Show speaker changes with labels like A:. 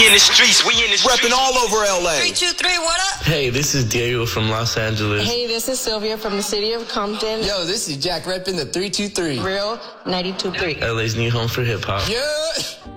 A: in the streets, we in the streets.
B: Repping all over LA.
C: 323, what up?
D: Hey, this is Diego from Los Angeles.
E: Hey, this is Sylvia from the city of Compton.
F: Yo, this is Jack repping the 323.
E: Real 92.3.
D: LA's new home for hip hop.
F: Yeah.